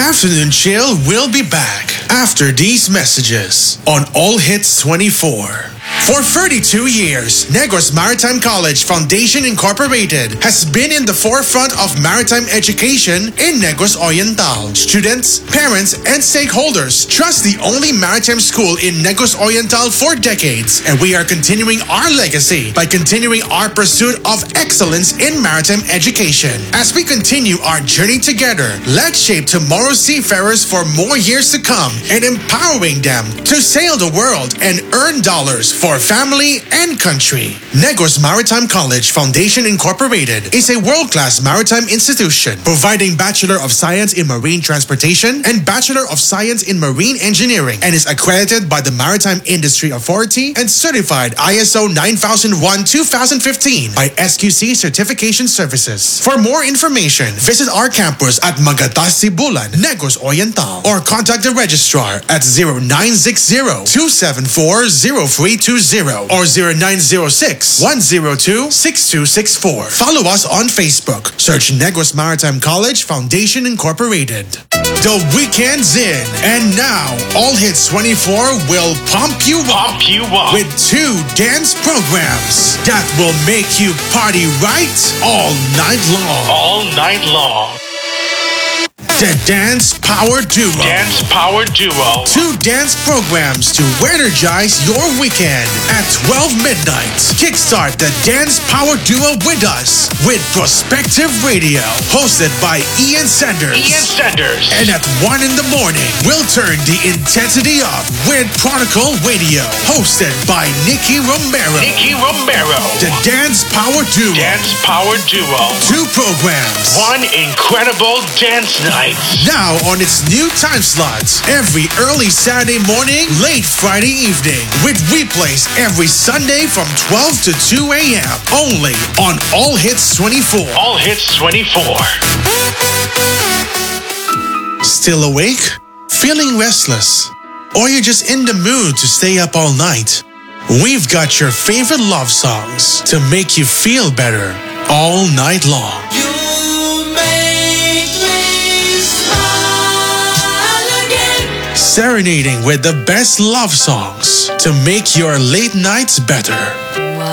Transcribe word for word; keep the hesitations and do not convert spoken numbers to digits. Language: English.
Afternoon Chill will be back after these messages on All Hits twenty-four. For thirty-two years, Negros Maritime College Foundation Incorporated has been in the forefront of maritime education in Negros Oriental. Students, parents, and stakeholders trust the only maritime school in Negros Oriental for decades, and we are continuing our legacy by continuing our pursuit of excellence in maritime education. As we continue our journey together, let's shape tomorrow's seafarers for more years to come and empowering them to sail the world and earn dollars for family and country. Negros Maritime College Foundation Incorporated is a world-class maritime institution providing Bachelor of Science in Marine Transportation and Bachelor of Science in Marine Engineering and is accredited by the Maritime Industry Authority and certified I S O nine thousand one twenty fifteen by S Q C Certification Services. For more information, visit our campus at Magatas Sibulan, Negros Oriental, or contact the registrar at zero nine six zero, two seven four, zero three two zero or zero nine zero six, one zero two, six two six four. Follow us on Facebook. Search Negros Maritime College Foundation Incorporated. The weekend's in, and now All Hits twenty-four will pump you up, Pump you up. with two dance programs that will make you party right all night long. All night long. The Dance Power Duo. Dance Power Duo. Two dance programs to energize your weekend at twelve midnight. Kickstart the Dance Power Duo with us with Prospective Radio, hosted by Ian Sanders. Ian Sanders. And at one in the morning, we'll turn the intensity up with Protocol Radio, hosted by Nikki Romero. Nikki Romero. The Dance Power Duo. Dance Power Duo. Two programs. One incredible dance night. Now on its new time slots, every early Saturday morning, late Friday evening, with replays every Sunday from twelve to two a.m. only on All Hits twenty-four. All Hits twenty-four. Still awake? Feeling restless? Or you're just in the mood to stay up all night? We've got your favorite love songs to make you feel better all night long. Serenading with the best love songs to make your late nights better.